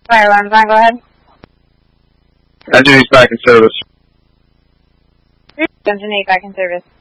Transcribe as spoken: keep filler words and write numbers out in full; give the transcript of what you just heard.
Fire alarms on, go ahead. Engine eight back in service. Engine eight back in service.